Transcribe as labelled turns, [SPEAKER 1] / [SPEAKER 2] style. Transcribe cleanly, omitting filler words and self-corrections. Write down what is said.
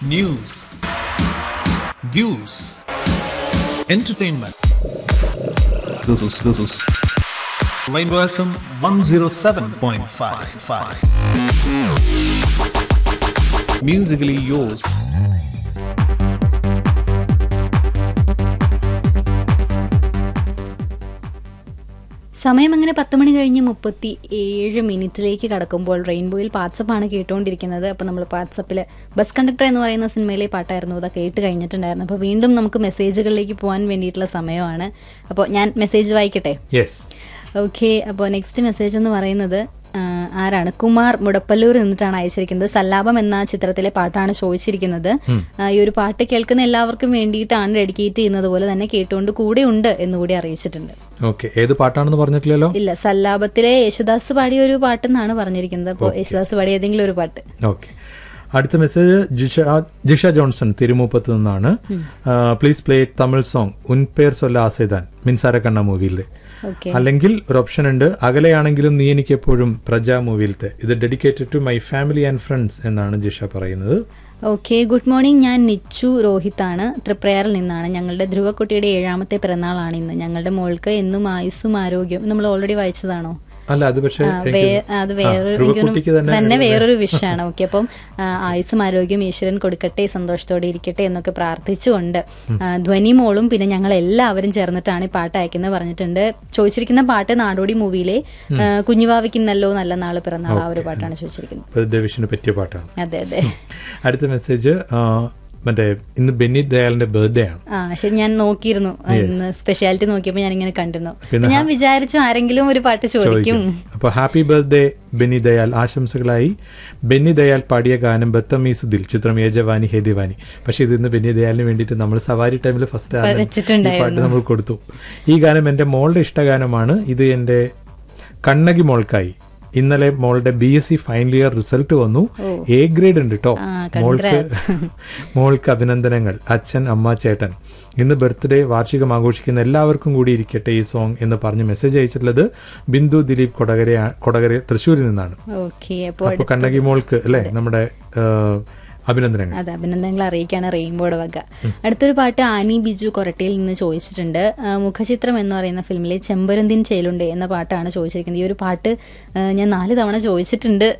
[SPEAKER 1] news, views, entertainment. This is Rainbow FM 107.5. Musically yours.
[SPEAKER 2] സമയം അങ്ങനെ 10 മണി കഴിഞ്ഞ് 37 കടക്കുമ്പോൾ റെയിൻബോയിൽ വാട്സപ്പാണ് കേട്ടുകൊണ്ടിരിക്കുന്നത്. അപ്പോൾ നമ്മൾ വാട്സപ്പിൽ ബസ് കണ്ടക്ടർ എന്ന് പറയുന്ന സിനിമയിലെ പാട്ടായിരുന്നു അത് കേട്ട് കഴിഞ്ഞിട്ടുണ്ടായിരുന്നു. അപ്പോൾ വീണ്ടും നമുക്ക് മെസ്സേജുകളിലേക്ക് പോകാൻ വേണ്ടിയിട്ടുള്ള സമയമാണ്. അപ്പോൾ ഞാൻ മെസ്സേജ് വായിക്കട്ടെ? ഓക്കെ. അപ്പോൾ നെക്സ്റ്റ് മെസ്സേജ് എന്ന് പറയുന്നത് ആരാണ്? കുമാർ മുടപ്പല്ലൂർ നിന്നിട്ടാണ് അയച്ചിരിക്കുന്നത്. സല്ലാപം എന്ന ചിത്രത്തിലെ പാട്ടാണ് ചോദിച്ചിരിക്കുന്നത്. ഈ ഒരു പാട്ട് കേൾക്കുന്ന എല്ലാവർക്കും വേണ്ടിയിട്ടാണ് ഡെഡിക്കേറ്റ് ചെയ്യുന്നത് പോലെ തന്നെ കേട്ടുകൊണ്ട് കൂടെ ഉണ്ട് എന്നുകൂടി അറിയിച്ചിട്ടുണ്ട്.
[SPEAKER 3] ഏത് പാട്ടാണെന്ന് പറഞ്ഞിട്ടില്ലല്ലോ?
[SPEAKER 2] ഇല്ല, സല്ലാപത്തിലെ യേശുദാസ് പാടിയ ഒരു പാട്ടെന്നാണ് പറഞ്ഞിരിക്കുന്നത്. അപ്പോൾ യേശുദാസ് പാടിയ ഏതെങ്കിലും ഒരു പാട്ട്.
[SPEAKER 3] ഓക്കെ. അടുത്ത മെസ്സേജ് ജിഷ ജോൺസൺ തിരുമൂപ്പത്ത് നിന്നാണ്. പ്ലീസ് പ്ലേ തമിഴ് സോങ് ഉൻ പേർ സൊല്ല ആസേദാൻ മിൻസാര കണ്ണ മൂവിയിലെ, അല്ലെങ്കിൽ ഒരു ഓപ്ഷൻ ഉണ്ട് അകലെയാണെങ്കിലും നീ എനിക്ക് എപ്പോഴും പ്രജ മൂവിയിലത്തെ. ഇത് dedicated to my family and friends എന്നാണ് ജിഷ പറയുന്നത്.
[SPEAKER 2] ഓക്കെ. Good morning. ഞാൻ നിച്ചു രോഹിത്താണ്, തൃപ്രയാറിൽ നിന്നാണ്. ഞങ്ങളുടെ ധ്രുവക്കുട്ടിയുടെ 7ാമത്തെ പിറന്നാളാണ് ഇന്ന്. ഞങ്ങളുടെ മോൾക്ക് എന്നും ആയുസ്സും ആരോഗ്യം. നമ്മൾ ഓൾറെഡി വായിച്ചതാണോ?
[SPEAKER 3] അല്ല, അത് പക്ഷേ
[SPEAKER 2] അത് തന്നെ വേറൊരു വിഷയമാണ്. ഓക്കെ. അപ്പം ആയുസ്സും ആരോഗ്യം ഈശ്വരൻ കൊടുക്കട്ടെ, സന്തോഷത്തോടെ ഇരിക്കട്ടെ എന്നൊക്കെ പ്രാർത്ഥിച്ചുകൊണ്ട് ധ്വനി മോളും പിന്നെ ഞങ്ങൾ എല്ലാവരും ചേർന്നിട്ടാണ് ഈ പാട്ട് അയക്കുന്നത് പറഞ്ഞിട്ടുണ്ട്. ചോദിച്ചിരിക്കുന്ന പാട്ട് നാടോടി മൂവിയിലെ കുഞ്ഞുവാവിക്കുന്നല്ലോ നല്ല നാള് പിറന്നാൾ, ആ ഒരു പാട്ടാണ് ചോദിച്ചിരിക്കുന്നത്.
[SPEAKER 3] പറ്റിയ പാട്ടാണ്.
[SPEAKER 2] അതെ അതെ.
[SPEAKER 3] അടുത്ത മെസ്സേജ് മറ്റേ ഇന്ന് ബെന്നി ദയാലിന്റെ ബർത്ത്ഡേ ആണ്.
[SPEAKER 2] ശരി, ഞാൻ നോക്കിയിരുന്നു. ഇന്ന് സ്പെഷ്യാലിറ്റി നോക്കിയപ്പോൾ ഞാൻ ഇങ്ങനെ കണ്ടിരുന്നു. ഞാൻ വിചാരിച്ചു ആരെങ്കിലും ഒരു പാട്ട് ചോദിക്കും.
[SPEAKER 3] അപ്പൊ ഹാപ്പി ബർത്ത്ഡേ ബെന്നി ദയാൽ. ആശംസകളായി ബെന്നി ദയാൽ പാടിയ ഗാനം ബത്തമീസ് ദിൽ, ചിത്രം ഏ ജവാനി ഹേ ദിവാനി. പക്ഷെ ഇത് ഇന്ന് ബെന്നി ദയാലിന് വേണ്ടിയിട്ട് നമ്മൾ സവാരി ടൈമിൽ ഫസ്റ്റ് പാട്ട് നമ്മൾ കൊടുത്തു. ഈ ഗാനം എന്റെ മോളുടെ ഇഷ്ടഗാനമാണ്. ഇത് എന്റെ കണ്ണകി മോൾക്കായി. ഇന്നലെ മോളുടെ BSc ഫൈനൽ ഇയർ റിസൾട്ട് വന്നു. A ഗ്രേഡ് ഉണ്ട് കേട്ടോ. മോൾക്ക് അഭിനന്ദനങ്ങൾ. അച്ഛൻ, അമ്മ, ചേട്ടൻ. ഇന്ന് ബർത്ത്ഡേ വാർഷികം ആഘോഷിക്കുന്ന എല്ലാവർക്കും കൂടി ഇരിക്കട്ടെ ഈ സോങ് എന്ന് പറഞ്ഞ് മെസ്സേജ് അയച്ചിട്ടുള്ളത് ബിന്ദു ദിലീപ് കൊടകര തൃശ്ശൂരിൽ നിന്നാണ്. അപ്പൊ കണ്ണകി മോൾക്ക് അല്ലെ നമ്മുടെ അഭിനന്ദനങ്ങൾ.
[SPEAKER 2] അതെ, അഭിനന്ദനങ്ങൾ അറിയിക്കാണ് റെയിൻബോയുടെ വക. അടുത്തൊരു പാട്ട് ആനി ബിജു കൊരട്ടയിൽ നിന്ന് ചോദിച്ചിട്ടുണ്ട്. മുഖചിത്രം എന്ന് പറയുന്ന ഫിലിമിലെ ചെമ്പരുന്തിൻ ചേലുണ്ട് എന്ന പാട്ടാണ് ചോദിച്ചിരിക്കുന്നത്. ഈ ഒരു പാട്ട് ഞാൻ 4 തവണ ചോദിച്ചിട്ടുണ്ട്.